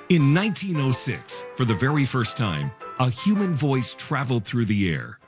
In 1906, for the very first time, a human voice traveled through the air.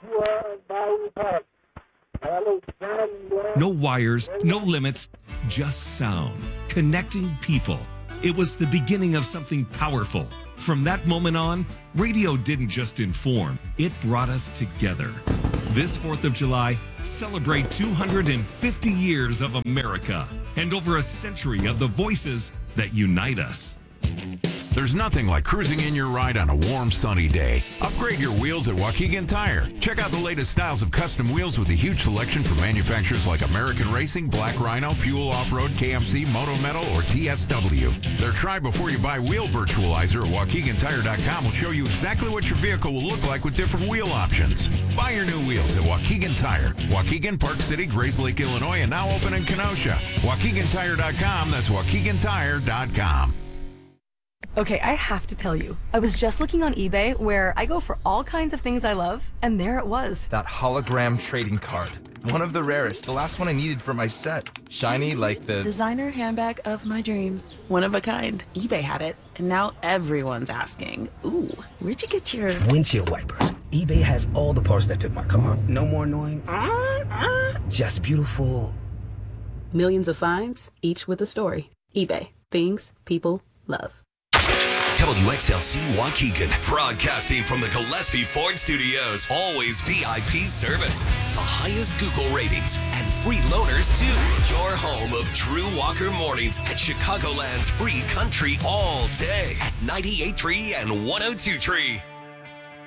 No wires, no limits, just sound, connecting people. It was the beginning of something powerful. From that moment on, radio didn't just inform, it brought us together. This 4th of July, celebrate 250 years of America and over a century of the voices that unite us. There's nothing like cruising in your ride on a warm, sunny day. Upgrade your wheels at Waukegan Tire. Check out the latest styles of custom wheels with a huge selection from manufacturers like American Racing, Black Rhino, Fuel Off-Road, KMC, Moto Metal, or TSW. Their Try Before You Buy wheel virtualizer at WaukeganTire.com will show you exactly what your vehicle will look like with different wheel options. Buy your new wheels at Waukegan Tire. Waukegan, Park City, Grays Lake, Illinois, and now open in Kenosha. WaukeganTire.com, that's WaukeganTire.com. Okay, I have to tell you, I was just looking on eBay where I go for all kinds of things I love, and there it was. That hologram trading card. One of the rarest, the last one I needed for my set. Shiny like the designer handbag of my dreams. One of a kind. eBay had it, and now everyone's asking, ooh, where'd you get your windshield wipers? eBay has all the parts that fit my car. No more annoying. Just beautiful. Millions of finds, each with a story. eBay. Things people love. WXLC Waukegan, broadcasting from the Gillespie Ford Studios. Always VIP service, the highest Google ratings, and free loaners too. Your home of Drew Walker Mornings at Chicagoland's free country all day at 98.3 and 102.3.